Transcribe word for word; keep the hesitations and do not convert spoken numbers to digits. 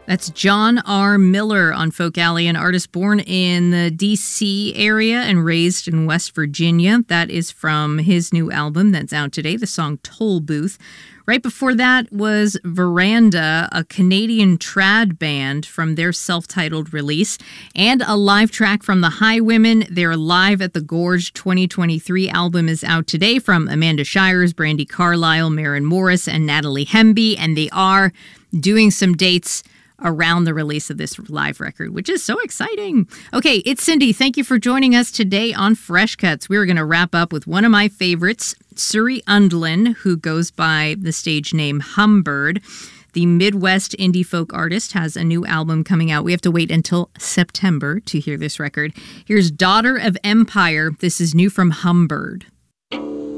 That's John R. Miller on Folk Alley, an artist born in the D C area and raised in West Virginia. That is from his new album that's out today, the song Toll Booth. Right before that was Veranda, a Canadian trad band from their self-titled release, and a live track from the Highwomen. Their Live at the Gorge twenty twenty-three album is out today from Amanda Shires, Brandi Carlile, Maren Morris, and Natalie Hemby, and they are doing some dates around the release of this live record, which is so exciting. Okay, it's Cindy. Thank you for joining us today on Fresh Cuts. We're going to wrap up with one of my favorites, Suri Undlin, who goes by the stage name Humbird. The Midwest indie folk artist has a new album coming out. We have to wait until September to hear this record. Here's Daughter of Empire. This is new from Humbird.